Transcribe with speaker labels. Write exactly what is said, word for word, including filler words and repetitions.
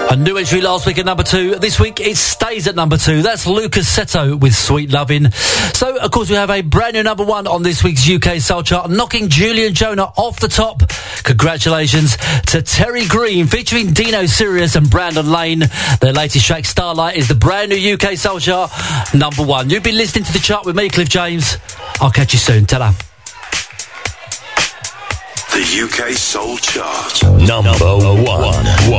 Speaker 1: A new entry last week at number two. This week it stays at number two. That's Lucas Seto with Sweet Lovin'. So, of course, we have a brand new number one on this week's U K Soul Chart, knocking Julian Jonah off the top. Congratulations to Terry Green, featuring Dino Sirius and Brandon Lane. Their latest track, Starlight, is the brand new U K Soul Chart number one. You've been listening to the chart with me, Cliff James. I'll catch you soon. Ta-da.
Speaker 2: The U K Soul Chart.
Speaker 3: Number one. one.